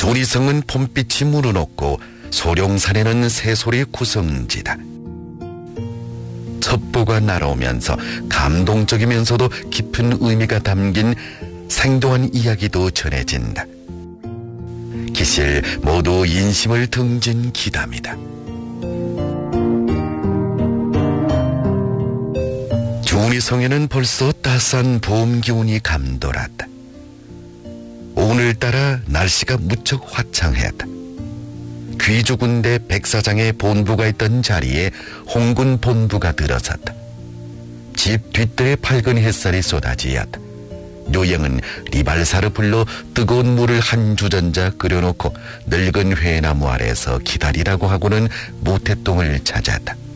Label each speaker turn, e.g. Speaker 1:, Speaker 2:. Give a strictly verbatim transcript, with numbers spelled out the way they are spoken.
Speaker 1: 조리성은 봄빛이 물어놓고 소룡산에는 새소리 구성지다. 첩보가 날아오면서 감동적이면서도 깊은 의미가 담긴 생동한 이야기도 전해진다. 기실 모두 인심을 등진 기담이다. 중리성에는 벌써 따스한 봄 기운이 감돌았다. 오늘따라 날씨가 무척 화창했다. 귀주군대 백사장의 본부가 있던 자리에 홍군 본부가 들어섰다. 집 뒤뜰에 밝은 햇살이 쏟아지었다. 요영은 리발사를 불러 뜨거운 물을 한 주전자 끓여놓고 늙은 회나무 아래서 기다리라고 하고는 모태똥을 찾았다.